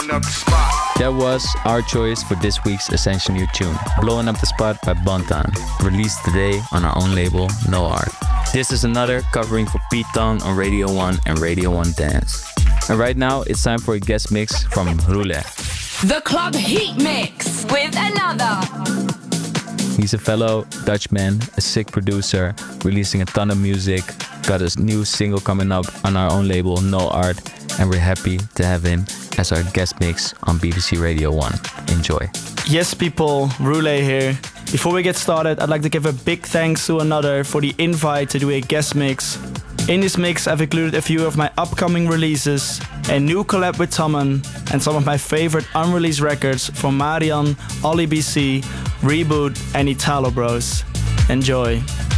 That was our choice for this week's Essential New Tune, Blowing Up the Spot by Bontan, released today on our own label, No Art. This is another covering for Pete Tong on Radio 1 and Radio 1 Dance. And right now, it's time for a guest mix from Roulette. The Club Heat Mix with another. He's a fellow Dutchman, a sick producer, releasing a ton of music, got a new single coming up on our own label, No Art, and we're happy to have him as our guest mix on BBC Radio 1. Enjoy. Yes, people, Roulette here. Before we get started, I'd like to give a big thanks to Another for the invite to do a guest mix. In this mix, I've included a few of my upcoming releases, a new collab with Tommen, and some of my favorite unreleased records from Marian, Ollie BC, Reboot, and Italo Bros. Enjoy.